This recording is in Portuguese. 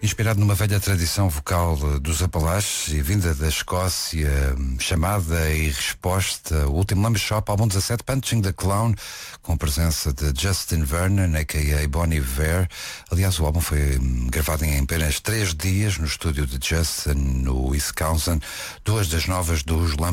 Inspirado numa velha tradição vocal dos Apalaches e vinda da Escócia, chamada e resposta, o último Lamb Shop, álbum 17, Punching the Clown, com a presença de Justin Vernon, a.k.a. Bon Iver. Aliás, o álbum foi gravado em apenas 3 dias no estúdio de Justin, no Wisconsin. Duas das novas dos Lamb